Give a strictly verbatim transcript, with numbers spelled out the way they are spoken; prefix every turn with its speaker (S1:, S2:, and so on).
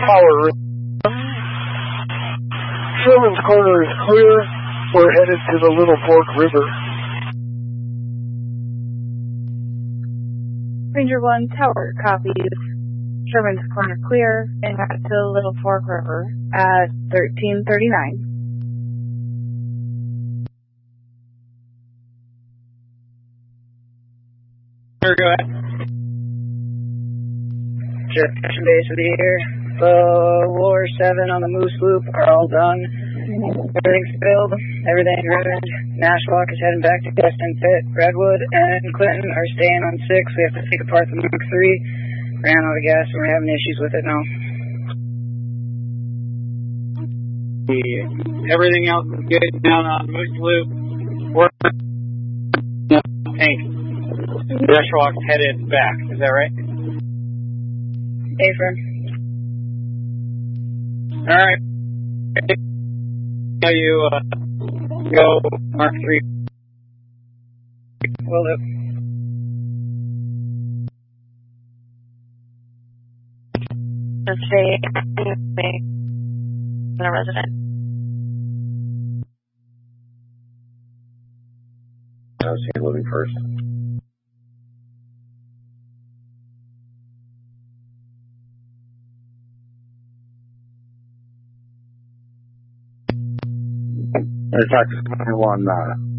S1: Tower. Sherman's Corner is clear. We're headed to the Little Fork River.
S2: Ranger one Tower copies. Sherman's Corner clear and back to the Little Fork River at thirteen thirty-nine.
S3: Go ahead.
S4: Jet base of the year. Uh, War seven on the Moose Loop are all done. Everything's filled. Everything's ruined. Nashwauk is heading back to Destin Pit. Redwood and Clinton are staying on six. We have to take apart the Mark three. Ran out of gas and we're having issues with it now.
S3: Everything else is good down on Moose Loop. We're tank. Nashwauk's headed back. Is that right?
S4: Affirm.
S3: All right. How you uh, go Mark three?
S4: Will do.
S2: Stay in a resident.
S5: I was here living first. Attack one, uh,